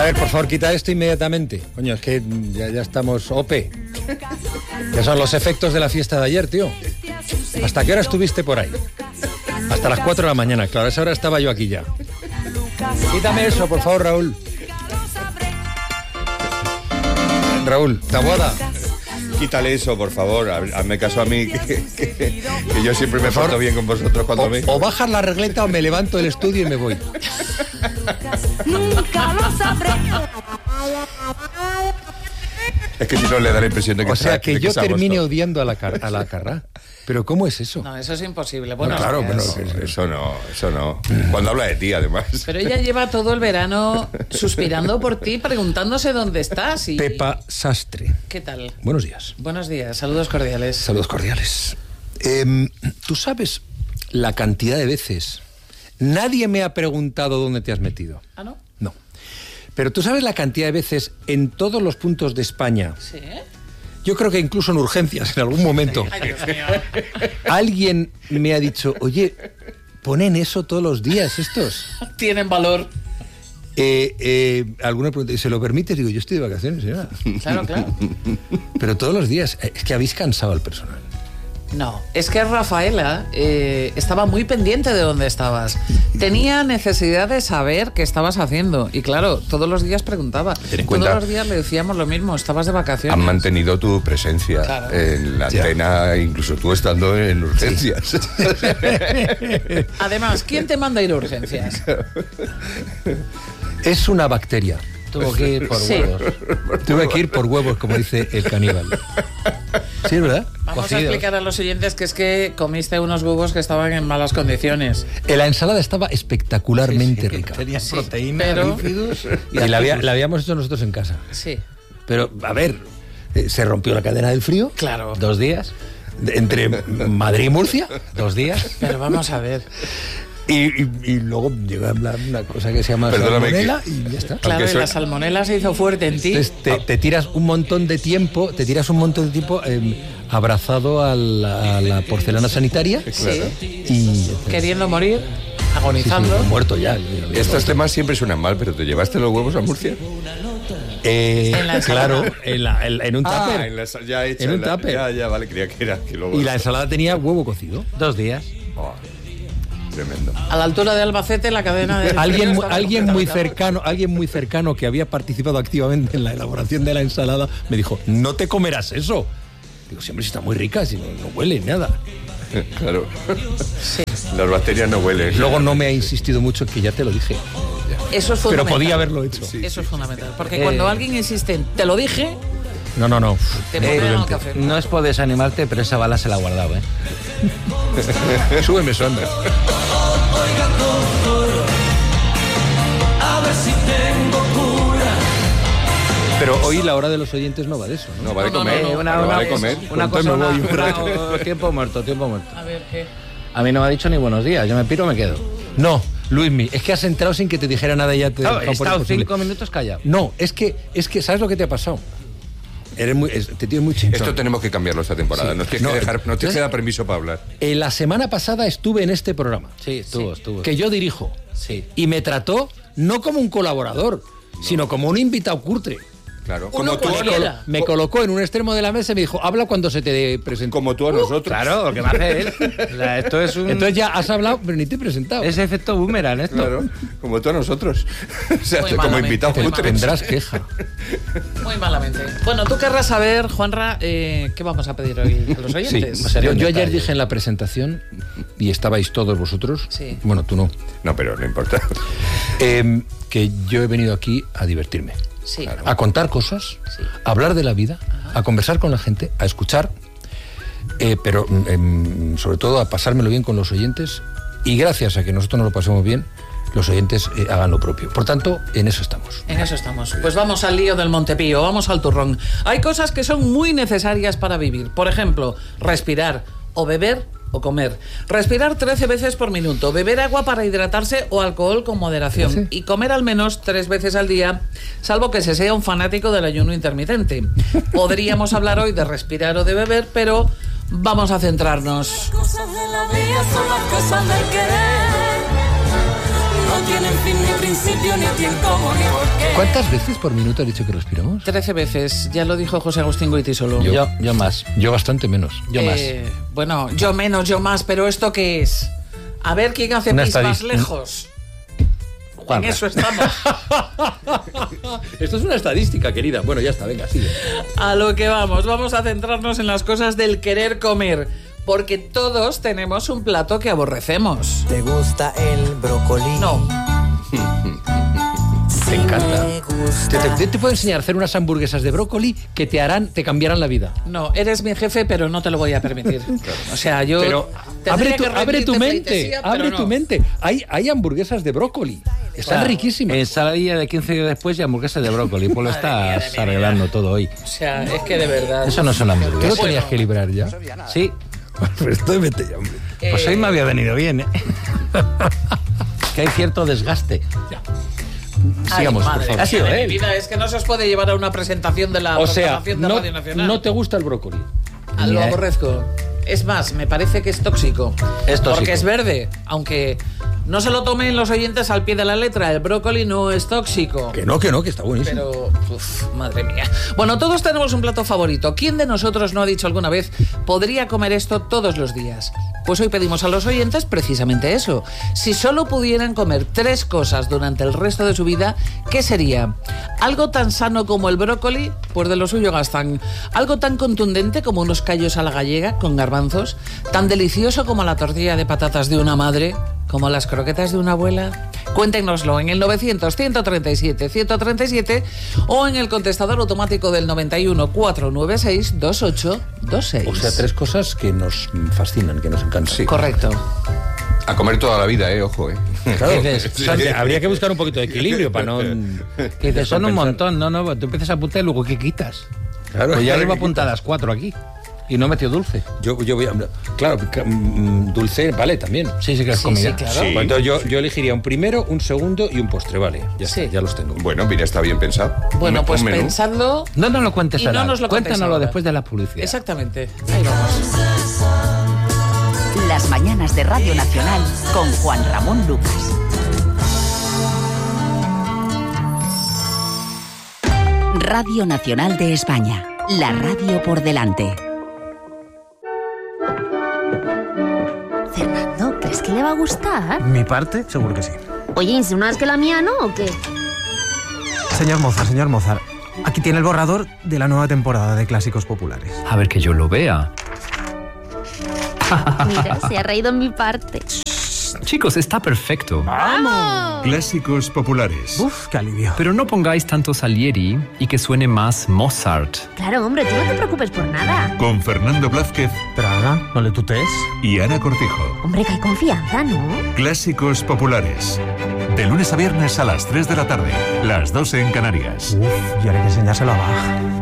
A ver, por favor, quita esto inmediatamente. Coño, es que ya estamos OP. Que son los efectos de la fiesta de ayer, tío. ¿Hasta qué hora estuviste por ahí? Hasta las 4 de la mañana. Claro, a esa hora estaba yo aquí ya. Quítame eso, por favor, Raúl. Raúl, Taboada. Quítale eso, por favor. Hazme caso a mí, que yo siempre me porto bien con vosotros cuando me... O bajas la regleta o me levanto del estudio y me voy. Nunca lo sabré. Es que si no le da la impresión de que... O sea, que yo termine agosto. odiando a la Carrá. ¿Pero cómo es eso? No, eso es imposible. Bueno, No, claro, pero Eso no. Cuando habla de ti, además. Pero ella lleva todo el verano suspirando por ti, preguntándose dónde estás. Y... Pepa Sastre. ¿Qué tal? Buenos días. Buenos días, saludos cordiales. Saludos cordiales. ¿Tú sabes la cantidad de veces? Nadie me ha preguntado dónde te has metido. ¿Ah, no? No. Pero tú sabes la cantidad de veces en todos los puntos de España. Sí. Yo creo que incluso en urgencias, en algún momento. Ay, Dios mío. Alguien me ha dicho, oye, ponen eso todos los días estos. Tienen valor. Alguna pregunta, ¿se lo permites? Digo, yo estoy de vacaciones, señora. Claro, claro. Pero todos los días, es que habéis cansado al personal. No, es que Rafaela estaba muy pendiente de dónde estabas. Tenía necesidad de saber qué estabas haciendo. Y claro, todos los días preguntaba. Ten en cuenta, todos los días le decíamos lo mismo, estabas de vacaciones. Han mantenido tu presencia Claro. en la antena, incluso tú estando en urgencias. Además, ¿quién te manda a ir a urgencias? Es una bacteria. Tuvo que ir por huevos. Tuve que ir por huevos, como dice el caníbal. Sí, es verdad. Vamos Cocidos. a explicar a los oyentes que es que comiste unos huevos que estaban en malas condiciones. La ensalada estaba espectacularmente rica. Tenía Sí, proteína, pero- lípidos Y la habíamos hecho nosotros en casa. Sí, Pero, a ver, se rompió la cadena del frío. claro. 2 días. Entre Madrid y Murcia. 2 días. Pero vamos a ver. Y luego llegó a hablar una cosa que se llama Perdóname, salmonela y ya está. Claro, y la salmonela se hizo fuerte en ti. Entonces te tiras un montón de tiempo, abrazado a la porcelana sanitaria Sí. y Queriendo morir, sí, sí, agonizando. muerto ya. Estos temas siempre suenan mal, pero ¿te llevaste los huevos a Murcia? En la claro, ensalada. en un tupper. ya hecha. En un tupper. Ya, vale, creía que era. Que luego... Y la ensalada tenía huevo cocido. 2 días. Oh, tremendo. A la altura de Albacete, la cadena de... Alguien estaba muy cercano que había participado activamente en la elaboración de la ensalada me dijo, no te comerás eso. Digo, siempre está muy rica, si no huele nada. Claro. Las bacterias no huelen. Luego no me ha insistido mucho que ya te lo dije. Eso es Pero fundamental. podía haberlo hecho. Eso es fundamental. Porque cuando alguien insiste en te lo dije, No. te pondrán al café. No es por desanimarte, pero esa bala se la ha guardado, ¿eh? Súbeme, Sandra. Pero hoy la hora de los oyentes no va de eso, ¿no? No, va de No, no, comer. no, No, va de comer. Una Entonces cosa, me voy. tiempo muerto. A ver, ¿qué? A mí no me ha dicho ni buenos días. Yo me piro, me quedo. No, Luismi, es que has entrado sin que te dijera nada y ya te he Claro, dejado he por estado imposible. 5 minutos callado. No, es que, ¿sabes lo que te ha pasado? Te tienes muy chinchón. Esto tenemos que cambiarlo esta temporada. Sí. Nos tienes No, que dejar, nos tienes entonces- que dar permiso para hablar. La semana pasada estuve en este programa, Sí, estuvo. que yo dirijo, Sí. y me trató no como un colaborador, sino como un invitado curtre. Claro. Uno Como tú, cualquiera. Me colocó en un extremo de la mesa y me dijo, habla cuando se te presente. como tú a nosotros. Claro, lo que me hace él. O sea, esto es un... Entonces ya has hablado, pero ni te he presentado. es efecto boomerang esto. Claro, como tú a nosotros. O sea, Muy como malamente, invitado muy cutre. Tendrás queja. Muy malamente. Bueno, tú querrás saber, Juanra, ¿qué vamos a pedir hoy a los Sí, oyentes? yo ayer dije en la presentación, y estabais todos vosotros, Sí. bueno, tú no, No, pero no importa. que yo he venido aquí a divertirme, Sí. a contar cosas, Sí. a hablar de la vida, a conversar con la gente, a escuchar, pero sobre todo a pasármelo bien con los oyentes, y gracias a que nosotros nos lo pasemos bien, los oyentes hagan lo propio. Por tanto, en eso estamos. En eso estamos. Pues vamos al lío del Montepío, vamos al turrón. Hay cosas que son muy necesarias para vivir. Por ejemplo, respirar o beber o comer. Respirar 13 veces por minuto, beber agua para hidratarse o alcohol con moderación ¿Sí? y comer al menos 3 veces al día, salvo que se sea un fanático del ayuno intermitente. Podríamos hablar hoy de respirar o de beber, pero vamos a centrarnos. Cosas de la vida son las cosas del querer. no tienen fin ni principio, ni tiempo, ni por qué. ¿Cuántas veces por minuto has dicho que respiramos? 13 veces, ya lo dijo José Agustín Goitisolo. Yo más. Yo bastante menos. Yo más. Bueno, yo menos, yo más, pero ¿esto qué es? A ver quién hace Una pis más estadística. lejos. Juanra. En eso estamos. Esto es una estadística, querida. Bueno, ya está, venga, sigue. A lo que vamos a centrarnos en las cosas del querer comer, porque todos tenemos un plato que aborrecemos. ¿Te gusta el brócoli? No, Te encanta. Me gusta. Te puedo enseñar a hacer unas hamburguesas de brócoli que te cambiarán la vida. no, eres mi jefe, pero no te lo voy a permitir. O sea, yo Pero tendría que abre tu rendirte mente, pleitesía, pero abre no. tu mente. Hay hamburguesas de brócoli. Están Claro, riquísimas. Ensaladilla de 15 días después y hamburguesas de brócoli. Pues lo Madre mía estás de mi arreglando todo hoy. O sea, es que de verdad. Eso no son ¿Tú lo hamburguesas. tenías que librar ya? Sí. Pues estoy vete ya, hombre. Pues hoy me había venido bien, ¿eh? Que hay cierto desgaste. Sigamos, Ay, por madre favor. mía Ha sido de mi él. vida, es que no se os puede llevar a una presentación de la O sea, programación de Radio Nacional. no te gusta el brócoli. Lo Ni- aborrezco. Es más, me parece que es tóxico. Es tóxico. Porque es verde, aunque no se lo tomen los oyentes al pie de la letra. El brócoli no es tóxico. Que no, que está buenísimo. Pero, madre mía. Bueno, todos tenemos un plato favorito. ¿Quién de nosotros no ha dicho alguna vez podría comer esto todos los días? Pues hoy pedimos a los oyentes precisamente eso. Si solo pudieran comer 3 cosas durante el resto de su vida, ¿qué sería? Algo tan sano como el brócoli, pues de lo suyo gastan. Algo tan contundente como unos callos a la gallega con garbanzos. Tan delicioso como la tortilla de patatas de una madre. Como las croquetas de una abuela. Cuéntenoslo en el 900-137-137 o en el contestador automático del 91-496-2826. O sea, 3 cosas que nos fascinan, que nos encantan. Sí. Correcto. A comer toda la vida, ojo, Claro, ¿Qué dices? Santi, habría que buscar un poquito de equilibrio para no... Que dices, son un montón. No, tú empiezas a apuntar y luego ¿qué quitas? Claro, Pues ya claro, le iba a ¿qué apuntar a las 4 aquí. Y no metió dulce. Yo voy a... Claro, dulce vale también. Sí, sí que es Sí, comida. sí, claro. Sí. Pues entonces yo elegiría un primero, un segundo y un postre, vale. Ya Sí. está, ya los tengo. Bueno, mira, está bien pensado. Bueno, Un pues menú. pensadlo. No nos lo cuentes Y ahora. no nos lo contéis Cuéntanoslo ahora. después de la publicidad. Exactamente. Ahí vamos. Las mañanas de Radio Nacional con Juan Ramón Lucas. Radio Nacional de España. La radio por delante. Fernando, ¿crees que le va a gustar? Mi parte, seguro que sí. Oye, ¿insinúas que la mía no o qué? Señor Mozart, aquí tiene el borrador de la nueva temporada de Clásicos Populares. A ver que yo lo vea. Mira, se ha reído en mi parte. Chicos, está perfecto. ¡Vamos! Clásicos populares. Uf, qué alivio. Pero no pongáis tanto Salieri y que suene más Mozart. Claro, hombre, tú no te preocupes por nada. Con Fernando Blázquez Pero Ana, no le tutees. y Ana Cortijo. Hombre, que hay confianza, ¿no? Clásicos populares. De lunes a viernes a las 3 de la tarde. Las 12 en Canarias. Uf, y ahora hay que enseñárselo a Bach.